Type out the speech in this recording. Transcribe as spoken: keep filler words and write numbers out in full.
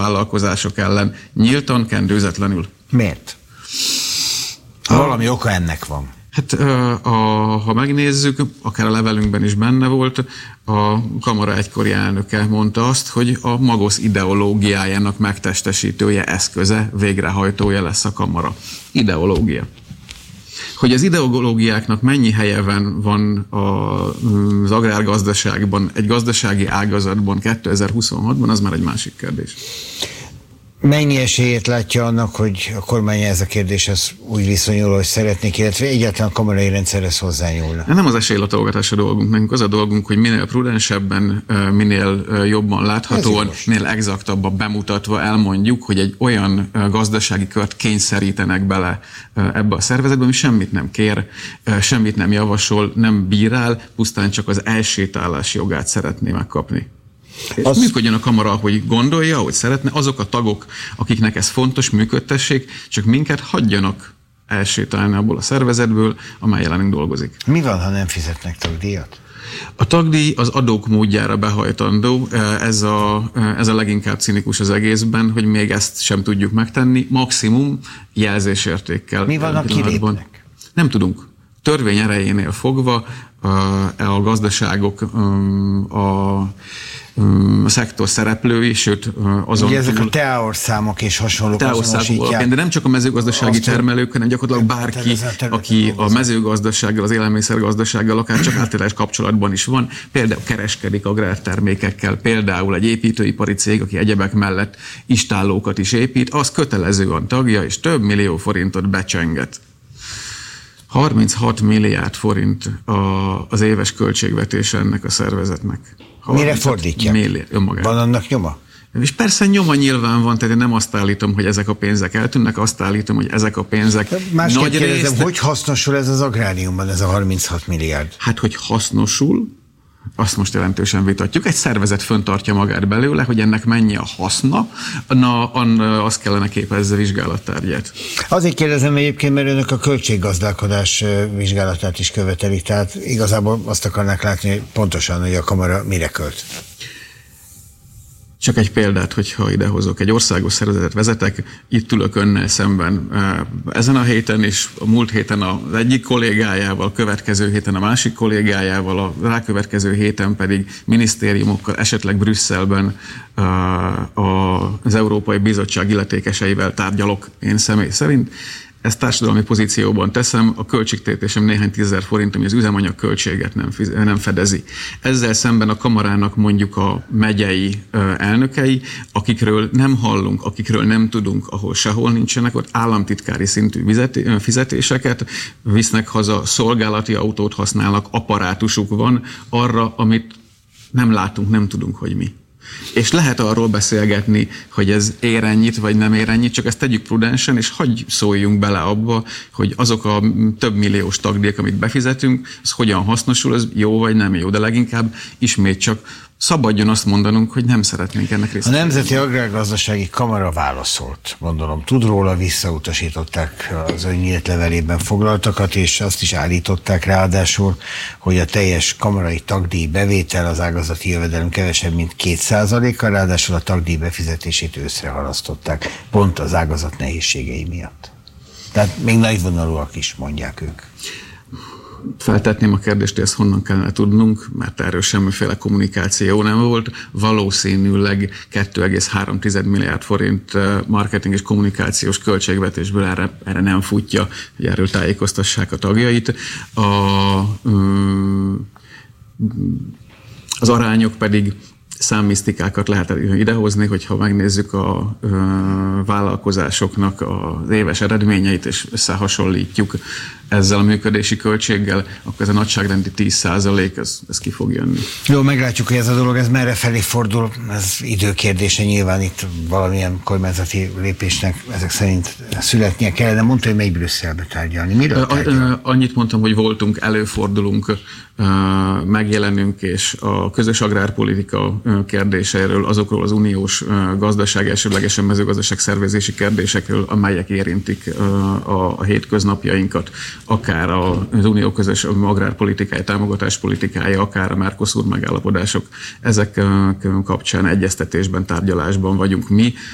vállalkozások ellen nyíltan, kendőzetlenül. Miért? Valami oka ennek van. Hát a, ha megnézzük, akár a levelünkben is benne volt, a kamara egykori elnöke mondta azt, hogy a Magosz ideológiájának megtestesítője, eszköze, végrehajtója lesz a kamara. Ideológia. Hogy az ideológiáknak mennyi helye van az agrárgazdaságban, egy gazdasági ágazatban kétezer-huszonhatban, az már egy másik kérdés. Mennyi esélyét látja annak, hogy a kormány ez a kérdéshez úgy viszonyul, hogy szeretnék, illetve egyáltalán a kamarai rendszerhez hozzányúlna? Nem az esélylatolgatás a dolgunk, nekünk az a dolgunk, hogy minél prudensebben, minél jobban láthatóan, minél exaktabban bemutatva elmondjuk, hogy egy olyan gazdasági kört kényszerítenek bele ebbe a szervezetbe, ami semmit nem kér, semmit nem javasol, nem bírál, pusztán csak az elsétálás jogát szeretné megkapni. Az... Működjön a kamara, ahogy gondolja, ahogy szeretne, azok a tagok, akiknek ez fontos, működtessék, csak minket hagyjanak elsétálni abból a szervezetből, amely jelenleg dolgozik. Mi van, ha nem fizetnek tagdíjat? A tagdíj az adók módjára behajtandó, ez a, ez a leginkább cinikus az egészben, hogy még ezt sem tudjuk megtenni, maximum jelzésértékkel. Mi van, ha kilépnek? Nem tudunk. Törvény erejénél fogva a, a gazdaságok, a, a szektor szereplői, sőt azon... Ugye ezek a teaor számok és hasonlók azonosítják. De nem csak a mezőgazdasági termelők, hanem gyakorlatilag bárki, aki a mezőgazdasággal, az élelmiszergazdasággal, akár csak általános kapcsolatban is van, például kereskedik agrártermékekkel, például egy építőipari cég, aki egyebek mellett istállókat is épít, az kötelezően tagja, és több millió forintot becsenget. harminchat milliárd forint az éves költségvetése ennek a szervezetnek. Mire fordítják? Milliárd, önmagát. Van annak nyoma? És persze nyoma nyilván van, tehát én nem azt állítom, hogy ezek a pénzek eltűnnek, azt állítom, hogy ezek a pénzek másképp nagy kérdezem, részt... hogy hasznosul ez az agráriumban, ez a harminchat milliárd? Hát, hogy hasznosul, azt most jelentősen vitatjuk. Egy szervezet föntartja magát belőle, hogy ennek mennyi a haszna, na, azt kellene képezze vizsgálattárgyát. Azért kérdezem egyébként, mert önök a költséggazdálkodás vizsgálatát is követelik, tehát igazából azt akarnák látni pontosan, hogy a kamara mire költ. Csak egy példát, hogyha idehozok. Egy országos szervezetet vezetek, itt ülök önnel szemben ezen a héten is, a múlt héten az egyik kollégájával, következő héten a másik kollégájával, a rákövetkező héten pedig minisztériumokkal, esetleg Brüsszelben az Európai Bizottság illetékeseivel tárgyalok én személy szerint. Ezt társadalmi pozícióban teszem, a költségtétésem néhány tízezer forint, ami az üzemanyag költséget nem, nem fedezi. Ezzel szemben a kamarának mondjuk a megyei elnökei, akikről nem hallunk, akikről nem tudunk, ahol sehol nincsenek, ott államtitkári szintű fizetéseket visznek haza, szolgálati autót használnak, apparátusuk van arra, amit nem látunk, nem tudunk, hogy mi. És lehet arról beszélgetni, hogy ez ér ennyit, vagy nem ér ennyit, csak ezt tegyük prudensen, és hagyj szóljunk bele abba, hogy azok a több milliós tagdíjak, amit befizetünk, az hogyan hasznosul, az jó vagy nem jó, de leginkább ismét csak szabadjon azt mondanunk, hogy nem szeretnénk ennek részt. A Nemzeti Agrárgazdasági Kamara válaszolt, gondolom, tud róla, visszautasították az ön nyílt levelében foglaltakat, és azt is állították ráadásul, hogy a teljes kamarai tagdíj bevétel az ágazati jövedelem kevesebb, mint két százaléka, ráadásul a tagdíj befizetését őszre halasztották, pont az ágazat nehézségei miatt. Tehát még nagyvonalúak is, mondják ők. Feltetném a kérdést, hogy ezt honnan kellene tudnunk, mert erről semmiféle kommunikáció nem volt. Valószínűleg két egész három milliárd forint marketing és kommunikációs költségvetésből erre, erre nem futja, hogy erről tájékoztassák a tagjait. A, az arányok pedig számmisztikákat lehet idehozni, hogyha megnézzük a ö, vállalkozásoknak az éves eredményeit, és összehasonlítjuk ezzel a működési költséggel, akkor ez a nagyságrendi tíz százalék, ez, ez ki fog jönni. Jó, meglátjuk, hogy ez a dolog, ez merre felé fordul, ez időkérdése, nyilván itt valamilyen kormányzati lépésnek ezek szerint születnie kellene. Mondta, hogy megy Brüsszelbe tárgyalni. Miről tárgyal? Annyit mondtam, hogy voltunk, előfordulunk, megjelenünk, és a közös agrárpolitika kérdéseiről, azokról az uniós gazdaság, elsőlegesen mezőgazdaság szervezési kérdésekről, amelyek érintik a, a hétköznapjainkat, akár az unió közös agrárpolitikája, támogatáspolitikája, akár a Mercosur megállapodások, ezek kapcsán egyeztetésben, tárgyalásban vagyunk mi.